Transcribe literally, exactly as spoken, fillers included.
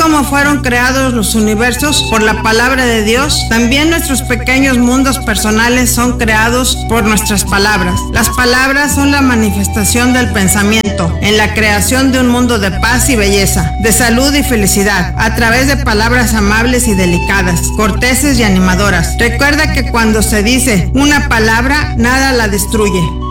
como fueron creados los universos por la palabra de Dios, también nuestros pequeños mundos personales son creados por nuestras palabras. Las palabras son la manifestación del pensamiento en la creación de un mundo de paz y belleza, de salud y felicidad, a través de palabras amables y delicadas, corteses y animadoras. Recuerda que cuando se dice una palabra, nada la destruye.